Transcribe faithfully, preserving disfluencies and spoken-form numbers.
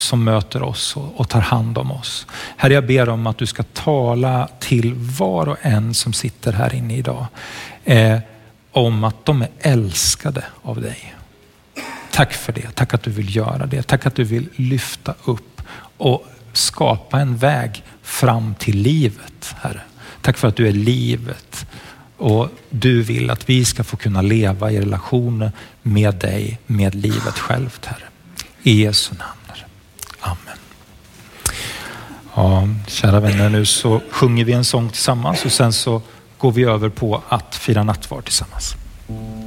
som möter oss och, och tar hand om oss. Herre, jag ber om att du ska tala till var och en som sitter här inne idag. Eh, om att de är älskade av dig. Tack för det. Tack att du vill göra det. Tack att du vill lyfta upp och skapa en väg fram till livet, Herre. Tack för att du är livet. Och du vill att vi ska få kunna leva i relationer med dig, med livet självt, Herre. I Jesu namn, Herre. Amen. Ja, kära vänner, nu så sjunger vi en sång tillsammans och sen så går vi över på att fira nattvard tillsammans.